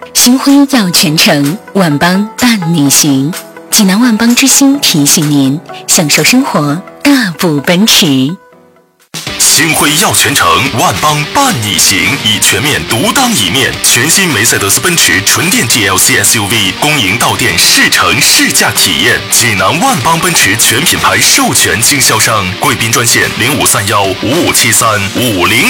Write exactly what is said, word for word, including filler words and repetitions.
心辉要全程，万邦伴你行。济南万邦之星提醒您，享受生活，大步奔驰。 星辉耀全程，万邦伴你行，以全面独当一面。全新梅赛德斯奔驰纯电 G L C S U V 公营到店试乘试驾体验。济南万邦奔驰全品牌授权经销商，贵宾专线零五三幺五五七三五零